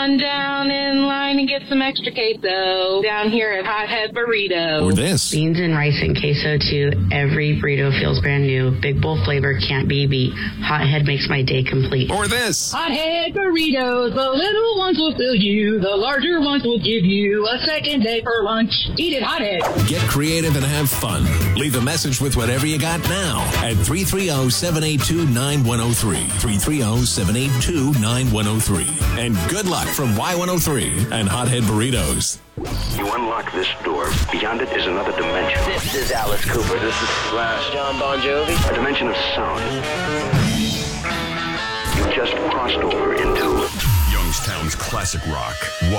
Run down in line and get some extra queso down here at Hothead Burrito. Or this. Beans and rice and queso too. Every burrito feels brand new. Big bowl flavor can't be beat. Hothead makes my day complete. Or this. Hothead Burritos, the little ones will fill you. The larger ones will give you a second day for lunch. Eat it, Hothead. Get creative and have fun. Leave a message with whatever you got now at 330-782-9103. 330-782-9103. And good luck from Y103 and Hothead Burritos. You unlock this door. Beyond it is another dimension. This is Alice Cooper. This is Slash. John Bon Jovi. A dimension of sound. You just crossed over into Youngstown's classic rock.